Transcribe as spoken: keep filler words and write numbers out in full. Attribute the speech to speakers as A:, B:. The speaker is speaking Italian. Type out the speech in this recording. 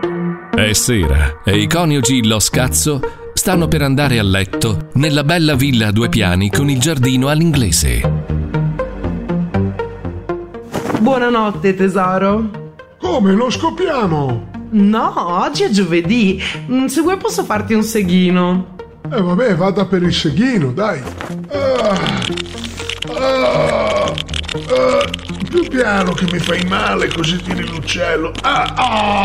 A: È sera e i coniugi Lo Scazzo stanno per andare a letto nella bella villa a due piani con il giardino all'inglese.
B: Buonanotte, tesoro.
C: Come, non scoppiamo?
B: No, oggi è giovedì. Se vuoi posso farti un seghino.
C: Eh vabbè, vada per il seghino, dai. Ah, ah, ah, più piano che mi fai male, così tiri l'uccello. Ah, ah.